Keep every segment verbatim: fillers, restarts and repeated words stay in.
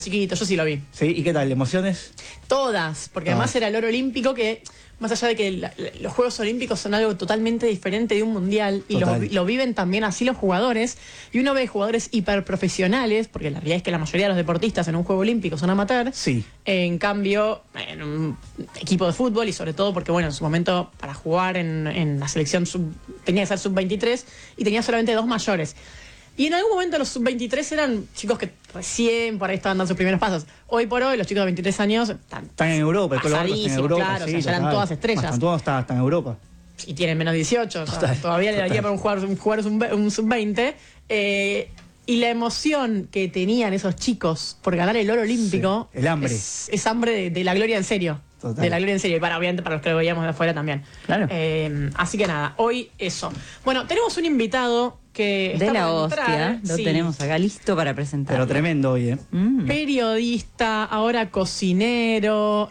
chiquito, yo sí lo vi. Sí, ¿y qué tal? ¿Emociones? Todas, porque Ah. además era el oro olímpico que, más allá de que la, la, los Juegos Olímpicos son algo totalmente diferente de un mundial y lo, lo viven también así los jugadores, y uno ve jugadores hiperprofesionales, porque la realidad es que la mayoría de los deportistas en un Juego Olímpico son amateurs, sí. En cambio, en un equipo de fútbol, y sobre todo porque, bueno, en su momento para jugar en, en la selección sub, tenía que ser sub veintitrés y tenía solamente dos mayores. Y en algún momento los sub veintitrés eran chicos que recién por ahí estaban dando sus primeros pasos. Hoy por hoy los chicos de veintitrés años están, están en Europa, el Colo pasadísimos, está en Europa, claro, sí, o sea, ya eran total. todas estrellas. Están todos hasta, hasta en Europa. Y tienen menos dieciocho, Total, o sea, todavía total. le daría para un jugador, un, jugador un, un sub veinte. Eh, y la emoción que tenían esos chicos por ganar el oro olímpico, sí, el hambre. Es, es hambre de, de la gloria en serio. Total. De la gloria en serio, y para, obviamente para los que lo veíamos de afuera también. Claro. Eh, así que nada, hoy eso. Bueno, tenemos un invitado que de está la por entrar, hostia, lo sí. tenemos acá listo para presentar. Pero tremendo hoy, ¿eh? Mm. Periodista, ahora cocinero,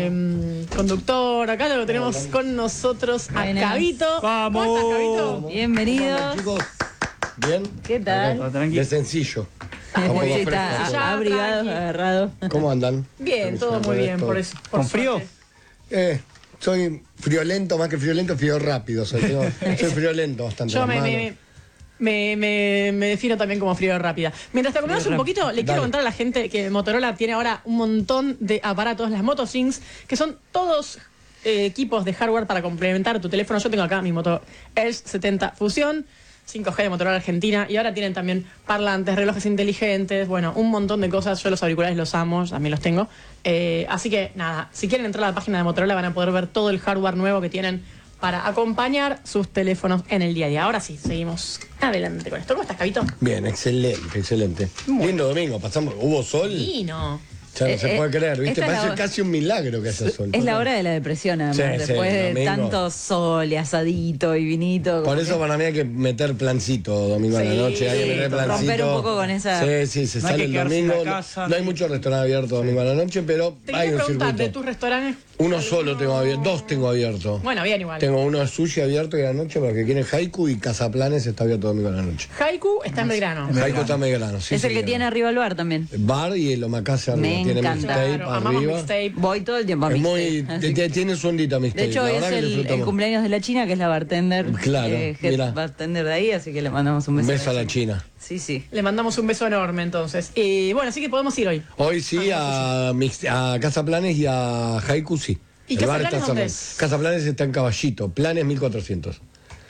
eh, conductor. Acá lo tenemos con nosotros a Buenas. Cabito. ¡Vamos! ¿Cómo estás, Cabito? Bienvenidos. Chicos, ¿bien? ¿Qué tal? Todo tranqui. De sencillo. Sí, Vamos a está fresco. Ya, abrigados, tranqui. agarrados. ¿Cómo andan? Bien, todo muy bien, por eso. por ¿Con frío? suerte. Eh, soy friolento, más que friolento, frío rápido. Soy, tengo- soy friolento bastante. Yo me, hermano. me, me, me, me defino también como frío rápida. Mientras te acomodás un poquito, le quiero Dale. contar a la gente que Motorola tiene ahora un montón de aparatos, las MotoThings, que son todos eh, equipos de hardware para complementar tu teléfono. Yo tengo acá mi Moto Edge setenta Fusión, cinco G de Motorola Argentina, y ahora tienen también parlantes, relojes inteligentes, bueno, un montón de cosas. Yo los auriculares los amo, también los tengo. Eh, así que nada, si quieren entrar a la página de Motorola van a poder ver todo el hardware nuevo que tienen para acompañar sus teléfonos en el día a día. Ahora sí, seguimos adelante con esto. ¿Cómo estás, Cabito? Bien, excelente, excelente. Lindo domingo, pasamos. Hubo sol. Divino. Ya no Eh, se eh, puede creer, ¿viste? esta es Parece la- casi un milagro que haya sol. Es la hora de la depresión, además. Sí, sí, después de domingo. tanto sol y asadito y vinito. Por como eso que para mí hay que meter plancito domingo a Sí, la noche, hay que meter romper plancito. un poco con esa- Sí, sí, se No hay sale que el quedarse en domingo. la No- casa, no, no hay hay- muchos restaurantes abiertos domingo a la noche, pero Te hay quería un preguntar, circuito. de tus restaurantes... Uno solo tengo abierto, dos tengo abierto. Bueno, bien igual. Tengo uno de sushi abierto y a la noche para que quieren Haiku, y Casaplanes está abierto domingo a la noche. Haiku está en Belgrano. Haiku está en Belgrano, sí. es el que señor. tiene arriba el bar también. Bar y el omakase arriba. Me tiene encanta. mixtape Claro, amamos arriba. mixtape. Voy todo el tiempo a Es mixtape, muy, así te- te- tiene su ondita mixtape. De hecho, la hoy verdad es que el, el disfrutamos. cumpleaños de la China, que es la bartender. Claro, eh, head mirá. bartender de ahí, así que le mandamos un Un beso. beso a la China. Sí, sí. Le mandamos un beso enorme, entonces. Y bueno, así que podemos ir hoy. Hoy sí a, mix, a Casaplanes y a Haiku sí. ¿Y El bar Casaplanes está dónde cerrado. es? Casaplanes está en Caballito, Planes mil cuatrocientos.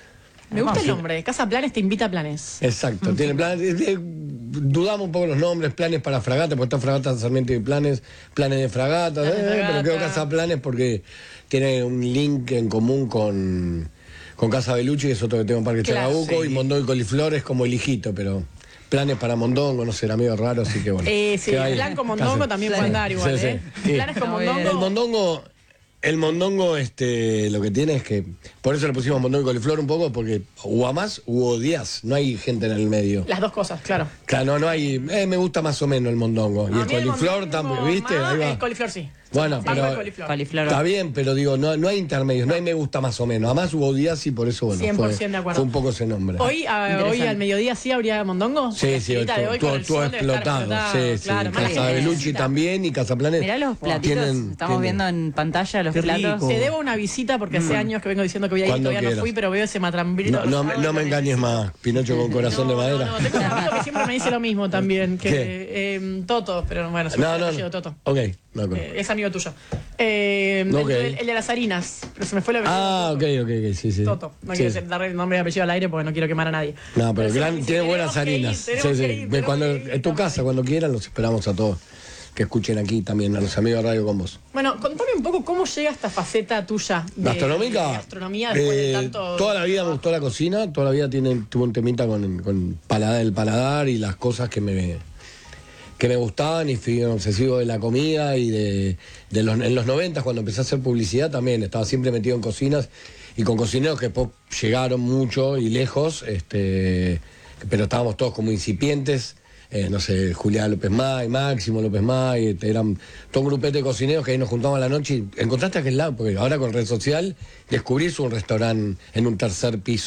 Me gusta Ah, el sí. nombre. Casa Planes te invita a planes. Exacto, tiene planes. eh, eh, Dudamos un poco los nombres, Planes para Fragata, porque está Fragata Sarmiento y Planes, Planes de Fragata, Planes de eh, Fragata. pero quedó Casa Planes porque tiene un link en común con, con Casa Belucci, que es otro que tengo en Parque Claro, Chacabuco, sí. y Mondongo y Coliflor es como el hijito, pero Planes para Mondongo, no será medio raro, así que bueno. Eh, sí, queda ahí. plan con mondongo Casa- también Claro. puede andar igual, Sí, ¿eh? sí. Planes con Está muy bien. El mondongo. mondongo, el mondongo, este, lo que tiene es que, por eso le pusimos mondongo y coliflor un poco, porque o a más u a días, no hay gente en el medio. Las dos cosas, claro. Claro, no, no hay, eh, me gusta más o menos el mondongo. Y A el mí coliflor mondongo también, ¿viste? más- Ahí va. El coliflor sí. Bueno, Banco pero el coliflor. Coliflor. está bien, pero digo, no, no hay intermedios, no hay me gusta más o menos. Además hubo días y por eso, bueno, cien por fue, ciento de acuerdo. fue un poco ese nombre. Hoy, a- hoy Interesante. al mediodía sí habría mondongo. Sí, La sí, esquinita de hoy todo, con el todo sol debe estar explotado. Sí, sí. Claro, más la Casa gente Belucci necesita. también y Casaplanes. Mirá los platitos, tienen- estamos tienen- viendo en pantalla los Qué platos. rico. Te debo una visita porque hace años que vengo diciendo que voy a ir, Cuando todavía no quieras. fui, pero veo ese matrambrito. No, no, me- no me engañes más, Pinocho con corazón de madera. No, no, tengo un amigo que siempre me dice lo mismo también, que ¿Qué? eh, Toto, pero bueno, se me No, fue el no, apellido no. Toto. Ok, no acuerdo. Eh, es amigo tuyo. Eh, el- Ok. el, el de las harinas, pero se me fue el apellido. Ah, ok, ok, ok, sí, sí. Toto. No Sí. quiero decir- darle el nombre y apellido al aire porque no quiero quemar a nadie. No, pero sí, gran- sí, tiene tenemos buenas que ir, harinas. tenemos Sí, que sí. ir, Ve tenemos cuando, que ir, en tu casa, cuando quieran, los esperamos a todos. Que escuchen aquí también, a los amigos de Radio con vos. Bueno, contame un poco cómo llega esta faceta tuya de ¿Gastronómica? de gastronomía después de Eh, tanto. Toda la vida me gustó la cocina, toda la vida tiene, tuve un temita con, con paladar, el paladar y las cosas que me, que me gustaban, y fui obsesivo de la comida y de, de los, en los noventas, cuando empecé a hacer publicidad también, estaba siempre metido en cocinas y con cocineros que después llegaron mucho y lejos, este, pero estábamos todos como incipientes. Eh, no sé, Julián López May, Máximo López May, este, eran todo un grupete de cocineros que ahí nos juntábamos a la noche y encontraste aquel lado, porque ahora con red social descubrís un restaurante en un tercer piso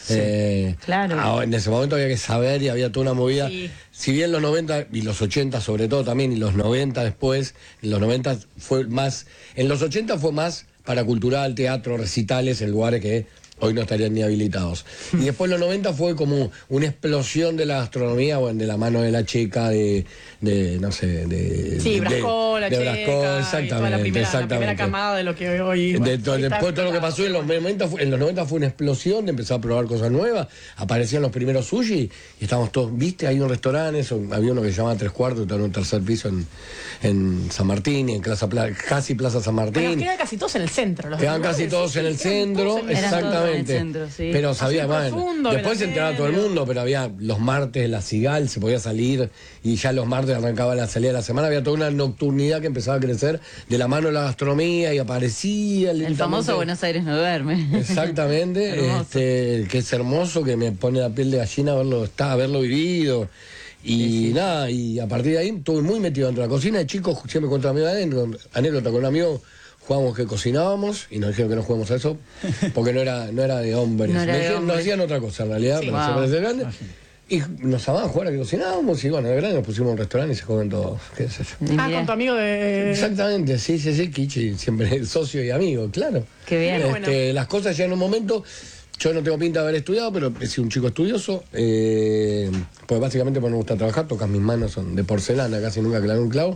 Eh, Claro. ah, en ese momento había que saber y había toda una movida. Sí. Si bien los noventa y los ochenta sobre todo también, y los noventa después, en los noventa fue más, en los ochenta fue más para cultural, teatro, recitales, en lugares que hoy no estarían ni habilitados. Y después los noventa fue como una explosión de la gastronomía, bueno, de la mano de la checa, de, de no sé, de... Sí, de- Brasco, la de checa, Brasco, y toda la exactamente, primera, la primera exactamente. camada de lo que hoy... De bueno, to- hoy está después todo lo que pasó en los noventa fue, en los noventa fue una explosión de empezar a probar cosas nuevas, aparecían los primeros sushi y estábamos todos, viste, hay un restaurante, eso, había uno que se llama Tres Cuartos, estaba en un tercer piso en, en San Martín, y en Plaza, Pla- casi Plaza San Bueno, Martín. quedan casi todos en el centro. Los Quedaban lugares, casi todos sí, en el sí, quedan centro, todos en el Eran todos en el exactamente. centro, sí. Pero sabía, Azul bueno, Profundo, después se enteraba todo el Velamendio. mundo, pero había los martes la Cigal, se podía salir y ya los martes arrancaba la salida de la semana, había toda una nocturnidad que empezaba a crecer de la mano de la gastronomía y aparecía El lentamente. famoso Buenos Aires no duerme. Exactamente, Hermoso. este, que es hermoso, que me pone la piel de gallina verlo, está, haberlo vivido. Y nada, y a partir de ahí estuve muy metido dentro de la cocina. De chicos, siempre cuento la misma anécdota con un amigo, jugábamos que cocinábamos y nos dijeron que no juguemos a eso, porque no era, no era de hombres. No era Me de dijeron- nos hombres. decían otra cosa en realidad, Sí. pero Wow. se parece grande. Y nos amaban jugar a que cocinábamos y bueno, de grande nos pusimos en un restaurante y se comen todos, qué sé yo. Y Ah, mirá, con tu amigo de... Exactamente, sí, sí, sí, Kichi, siempre socio y amigo, claro. Qué bien. Qué bueno. Este, las cosas ya en un momento, yo no tengo pinta de haber estudiado, pero he sido un chico estudioso, eh, pues básicamente porque me gusta trabajar, tocas mis manos son de porcelana, casi nunca clavé un clavo.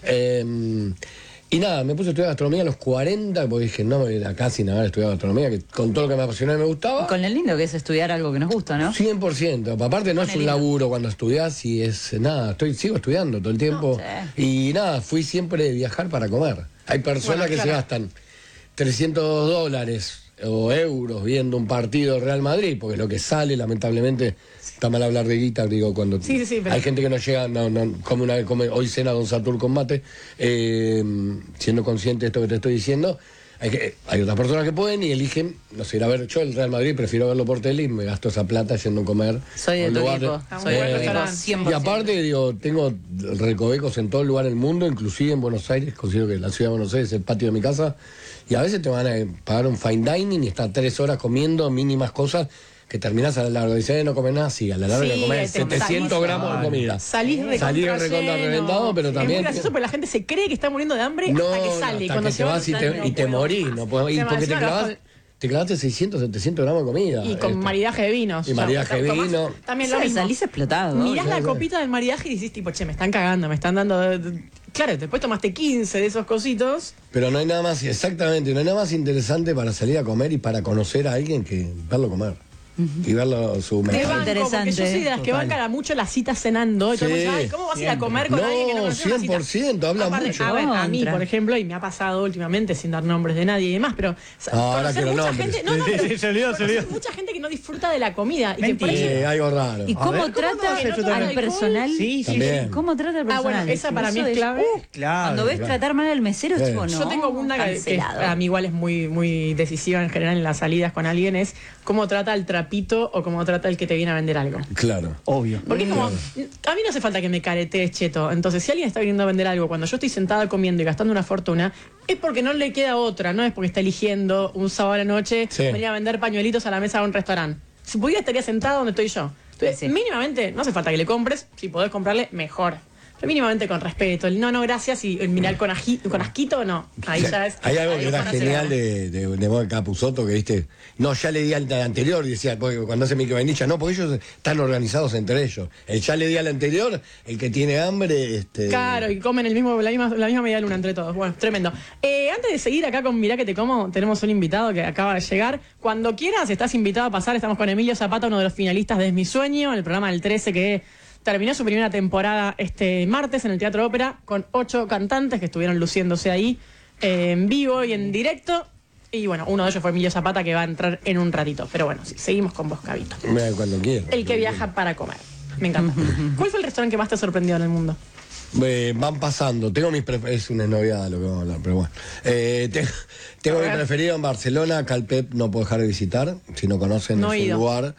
Eh, y nada, me puse a estudiar gastronomía a los cuarenta, porque dije, no, era casi nada estudiar gastronomía, que con todo lo que me apasionaba y me gustaba. Con lo lindo que es estudiar algo que nos gusta, ¿no? cien por ciento. Aparte no es un laburo cuando estudias y es nada, estoy sigo estudiando todo el tiempo. No, Y nada, fui siempre de viajar para comer. Hay personas Bueno, que se claro. gastan trescientos dólares o euros viendo un partido de Real Madrid, porque lo que sale, lamentablemente, está mal hablar de guita, digo, cuando Sí, sí, sí, pero- hay gente que no llega, no, no, come una vez, come, hoy cena Don Satur con mate, eh, siendo consciente de esto que te estoy diciendo. Hay, que, hay otras personas que pueden y eligen, no sé, ir a ver, yo el Real Madrid prefiero verlo por tele y me gasto esa plata yendo a comer. Soy a de un tu lugar equipo. Está Soy muy de tu bueno, equipo. estarán. cien por Y ciento. aparte, digo, tengo recovecos en todo lugar del mundo, inclusive en Buenos Aires, considero que la ciudad de Buenos Aires es el patio de mi casa, y a veces te van a pagar un fine dining y estar tres horas comiendo mínimas cosas que terminás a la larga. Dice, eh, no comes nada, sí, a la larga Sí, de comer te- setecientos salís- gramos de comida. Salís de Salir recontra reventado, pero también- Es muy gracioso porque la gente se cree que está muriendo de hambre No, hasta que sale. hasta Cuando que se te va, vas y no te, y te puedo morís, más. no puedo- y Además, porque te encima clavas, los- te clavaste seiscientos, setecientos gramos de comida. Y con Este. maridaje de vinos. Y O sea, maridaje de tomás vino. También lo Sí, mismo. salís explotado. Mirás la obvio. copita del maridaje y decís, tipo, che, me están cagando, me están dando... Claro, después tomaste quince de esos cositos. Pero no hay nada más, exactamente, no hay nada más interesante para salir a comer y para conocer a alguien que verlo comer. Y verlo su Te mejor. banco, porque interesante, yo soy de las que total. bancan a mucho las citas cenando. Y todo el mundo Sí, dice, ay, ¿cómo vas a ir a siempre. comer con alguien que no No, conoces una cien por ciento, cita? habla Aparte, mucho. A, ver, a mí, Contra. por ejemplo, y me ha pasado últimamente, sin dar nombres de nadie y demás, pero sa- Ah, ahora conocer quiero mucha nombres. gente, no, no, Sí, pero sí, se olvidó, se conocer olvidó. mucha gente que no disfruta de la comida. Y que por Mentira. ahí- Eh, algo raro. ¿Y cómo ver, ¿cómo trata no vas a disfrutar al del alcohol? personal? Sí, sí, También. sí. ¿Cómo trata al Ah, personal? bueno, esa para mí Eso es clave. Claro. Cuando ves claro. tratar mal al mesero, Sí. es tipo, no. Yo tengo una que, que cancelado. a mí igual es muy, muy decisiva en general en las salidas con alguien, es cómo trata el trapito o cómo trata el que te viene a vender algo. Claro. Obvio. Porque es como, a mí no hace falta que me caretees, cheto. Entonces, si alguien está viniendo a vender algo cuando yo estoy sentada comiendo y gastando una fortuna, es porque no le queda otra, no es porque está eligiendo un sábado a la noche Sí. venir a vender pañuelitos a la mesa de un restaurante. Si pudiera, estaría sentada donde estoy yo. Entonces, Sí. mínimamente, no hace falta que le compres, si podés comprarle, mejor. Pero mínimamente con respeto. El no, no, gracias y el mirar con, aji- con asquito, no. Ahí ya es. Hay algo ahí que era van a hacer genial algo. de, de, de Moe Capusotto que viste. No, ya le di al anterior, y decía, porque cuando hace microvainilla, no, porque ellos están organizados entre ellos. El ya le di al anterior, el que tiene hambre, este. Claro, y comen el mismo, la, misma, la misma media luna entre todos. Bueno, tremendo. Eh, antes de seguir acá con Mirá que te como, tenemos un invitado que acaba de llegar. Cuando quieras, estás invitado a pasar. Estamos con Emilio Zapata, uno de los finalistas de Es Mi Sueño, en el programa del trece que terminó su primera temporada este martes en el Teatro Ópera con ocho cantantes que estuvieron luciéndose ahí eh, en vivo y en directo. Y bueno, uno de ellos fue Emilio Zapata, que va a entrar en un ratito. Pero bueno, sí, seguimos con vos, Cabito. Mira, cuando quiera. El que viaja para comer. Me encanta. ¿Cuál fue el restaurante que más te sorprendió en el mundo? Eh, van pasando. Tengo mis prefer- es una novedad lo que vamos a hablar, pero bueno. Eh, te- tengo A mi ver. preferido en Barcelona, Calpep no puedo dejar de visitar, si no conocen No he es un ido. lugar.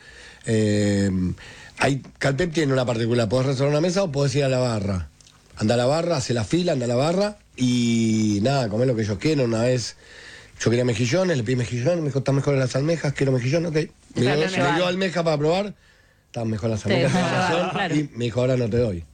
Eh, hay, Calpep tiene una particular, podés reservar una mesa o podés ir a la barra. Anda a la barra, hace la fila, anda a la barra y nada, comer lo que ellos quieran. Una vez yo quería mejillones, le pedí mejillones, me dijo, están mejores las almejas, quiero mejillones, ok. Me dio, Claro, me claro. dio almeja para probar, estaban mejor las Te almejas que dejó la llevar, razón, claro. y me dijo, ahora no te doy.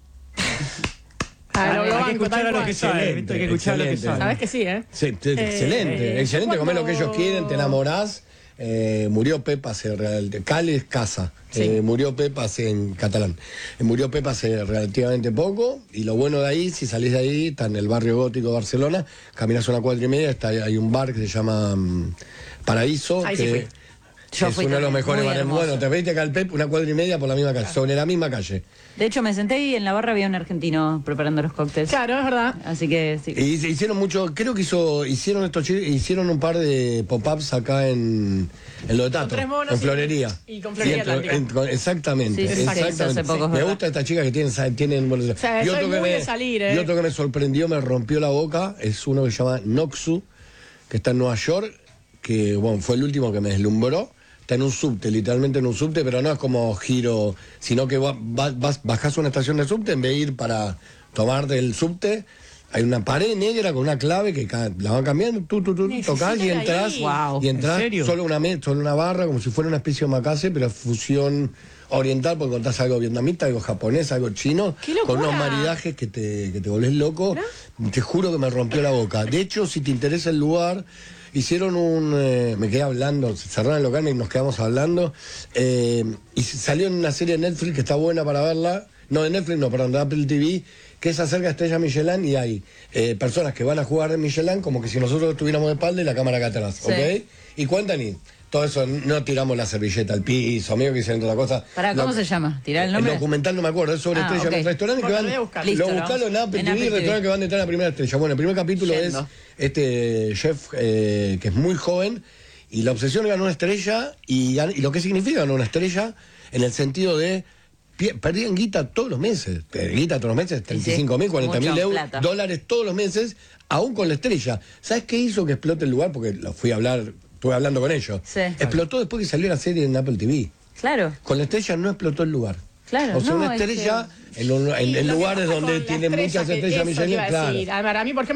Ah, lo- lo Hay que banco, escuchar tal a lo cual. que sabe, ¿viste? Hay que escuchar a lo que Excelente. sabe. Sabes que sí, ¿eh? Sí, sí, Eh, excelente, eh, excelente, yo comés lo cuando- que ellos quieren, te enamorás. Eh, murió Pepa hace realmente, Cali es casa, Sí. eh, murió Pepa hace, en catalán, Eh, murió Pepa hace relativamente poco, y lo bueno de ahí, si salís de ahí, está en el barrio gótico de Barcelona, caminás una cuadra y media, está, hay un bar que se llama mm, Paraíso, Ahí sí que fui. Yo es fui uno de los también, mejores muy bares. hermoso. Bueno, te pediste acá al Pep una cuadra y media por la misma calle, sobre la misma calle. De hecho, me senté y en la barra había un argentino preparando los cócteles. Claro, es verdad. Así que sí. Y se hicieron mucho, creo que hizo, hicieron estos chi- hicieron un par de pop-ups acá en, en lo de Tato, tres monos en y- Florería. y con Florería en- Atlántica. en- con- exactamente, Sí, sí, sí, exactamente. hace poco, es Me verdad. gusta esta chica que tiene, sabe, tienen bueno, sea, soy muy de salir, ¿eh? y otro que me sorprendió, me rompió la boca, es uno que se llama Noxu, que está en Nueva York, que bueno, fue el último que me deslumbró. Está en un subte, literalmente en un subte, pero no es como giro, sino que va- va- vas, bajás a una estación de subte, en vez de ir para tomarte el subte, hay una pared negra con una clave que ca- la van cambiando, tú, tú, tú, Necesito tocás y ir ahí. entras, Wow. y entras ¿En serio? solo una me- solo una barra, como si fuera una especie de omakase, pero fusión oriental, porque encontrás algo vietnamita, algo japonés, algo chino, ¡Qué locura! con unos maridajes que te, que te volvés loco. Te juro que me rompió la boca. De hecho, si te interesa el lugar, hicieron un... eh, me quedé hablando, se cerraron el local y nos quedamos hablando. eh, y salió en una serie de Netflix que está buena para verla. No, de Netflix, no, perdón, de Apple T V, que es acerca de Estrella Michelin, y hay eh, personas que van a jugar en Michelin como que si nosotros estuviéramos de espalda y la cámara acá atrás, Sí. ¿ok? Y cuentan y todo eso, no tiramos la servilleta al piso, amigo, que hicieron otra cosa. Pará, ¿cómo Lo- se llama? ¿Tirá el el nombre? documental no me acuerdo, es sobre Ah, Estrella, ok. en restaurantes que Bueno, van, lo voy a buscar. Listo, lo lo buscalo en vamos. Apple En T V, Apple T V. restaurantes que van a estar en la primera estrella. Bueno, el primer capítulo Yendo. es este chef eh, que es muy joven, y la obsesión es ganar una estrella, y, gan- y lo que significa ganar una estrella, en el sentido de pie- perdían guita todos los meses, eh, guita todos los meses, treinta y cinco mil, cuarenta mil Mucha euros, plata. dólares todos los meses, aún con la estrella. ¿Sabes qué hizo que explote el lugar? Porque lo fui a hablar, estuve hablando con ellos. Sí. Explotó después que salió la serie en Apple T V. Claro, Con la estrella no explotó el lugar. Claro, O sea, no, una es estrella que- en, un- en- Sí, en lo que lugares pasa donde con la tiene estrella, muchas que estrellas eso te Michelin, iba a claro. decir. A ver, a mí, por ejemplo,